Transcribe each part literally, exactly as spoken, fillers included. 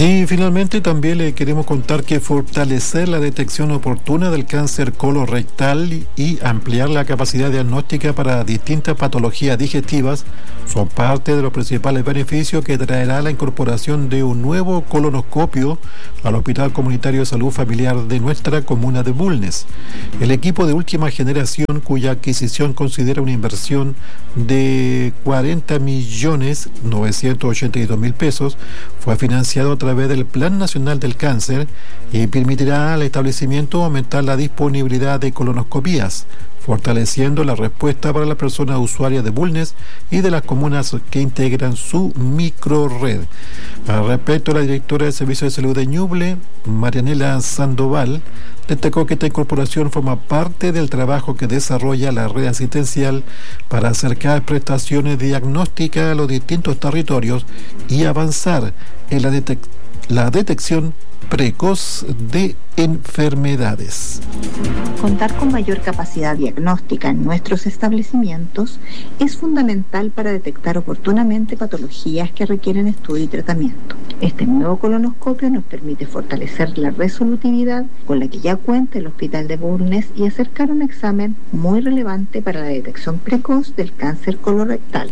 Y finalmente también le queremos contar que fortalecer la detección oportuna del cáncer colorectal y ampliar la capacidad diagnóstica para distintas patologías digestivas son parte de los principales beneficios que traerá la incorporación de un nuevo colonoscopio al Hospital Comunitario de Salud Familiar de nuestra comuna de Bulnes. El equipo de última generación, cuya adquisición considera una inversión de cuarenta millones novecientos ochenta y dos mil pesos, fue financiado a través del Plan Nacional del Cáncer y permitirá al establecimiento aumentar la disponibilidad de colonoscopías, fortaleciendo la respuesta para las personas usuarias de Bulnes y de las comunas que integran su microred. Al respecto, la directora del Servicio de Salud de Ñuble, Marianela Sandoval, destacó que esta incorporación forma parte del trabajo que desarrolla la red asistencial para acercar prestaciones diagnósticas a los distintos territorios y avanzar en la, detec- la detección precoz de enfermedades. Contar con mayor capacidad diagnóstica en nuestros establecimientos es fundamental para detectar oportunamente patologías que requieren estudio y tratamiento. Este nuevo colonoscopio nos permite fortalecer la resolutividad con la que ya cuenta el Hospital de Bulnes y acercar un examen muy relevante para la detección precoz del cáncer colorectal.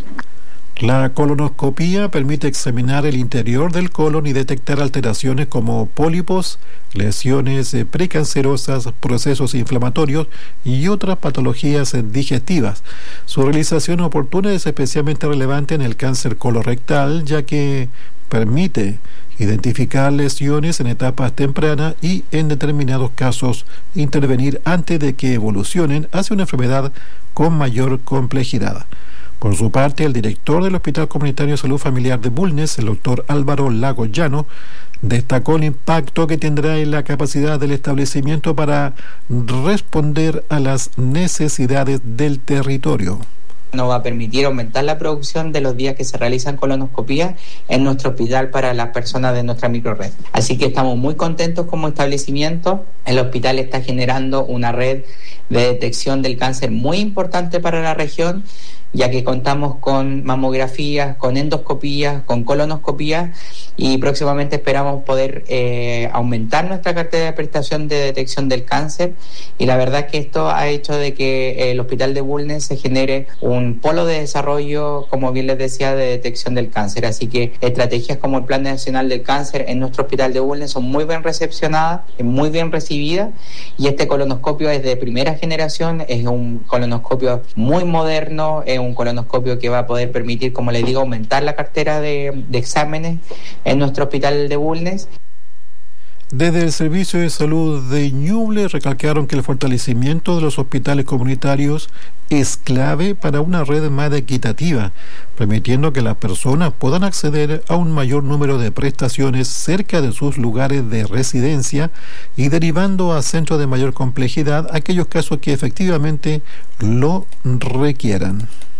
La colonoscopía permite examinar el interior del colon y detectar alteraciones como pólipos, lesiones precancerosas, procesos inflamatorios y otras patologías digestivas. Su realización oportuna es especialmente relevante en el cáncer colorectal, ya que permite identificar lesiones en etapas tempranas y, en determinados casos, intervenir antes de que evolucionen hacia una enfermedad con mayor complejidad. Por su parte, el director del Hospital Comunitario de Salud Familiar de Bulnes, el doctor Álvaro Lago Llano, destacó el impacto que tendrá en la capacidad del establecimiento para responder a las necesidades del territorio. Nos va a permitir aumentar la producción de los días que se realizan colonoscopías en nuestro hospital para las personas de nuestra microred. Así que estamos muy contentos como establecimiento. El hospital está generando una red de detección del cáncer muy importante para la región, ya que contamos con mamografías, con endoscopías, con colonoscopías, y próximamente esperamos poder eh, aumentar nuestra cartera de prestación de detección del cáncer. Y la verdad es que esto ha hecho de que el Hospital de Bulnes se genere un polo de desarrollo, como bien les decía, de detección del cáncer. Así que estrategias como el Plan Nacional del Cáncer en nuestro Hospital de Bulnes son muy bien recepcionadas, muy bien recibidas, y este colonoscopio es de primera generación, es un colonoscopio muy moderno, es un colonoscopio que va a poder permitir, como les digo, aumentar la cartera de, de exámenes en nuestro Hospital de Bulnes. Desde el Servicio de Salud de Ñuble recalcaron que el fortalecimiento de los hospitales comunitarios es clave para una red más equitativa, permitiendo que las personas puedan acceder a un mayor número de prestaciones cerca de sus lugares de residencia y derivando a centros de mayor complejidad aquellos casos que efectivamente lo requieran.